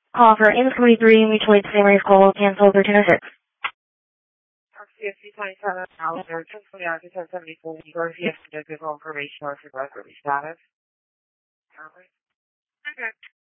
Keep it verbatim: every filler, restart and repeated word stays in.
Call for Amos twenty-three, mutual aid Samuel's call, cancel thirteen oh six. C F C twenty-seven, Alexander, Cincinnati, Arkansas seventy-four, New York, you have to give information or for record status. Okay.